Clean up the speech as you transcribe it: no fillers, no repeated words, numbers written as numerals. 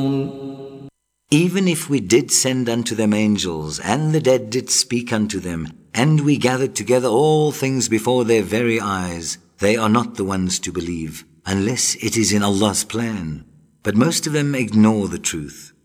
Even if we did send unto them angels, and the dead did speak unto them, and we gathered together all things before their very eyes, they are not the ones to believe, unless it is in Allah's plan. But most of them ignore the truth.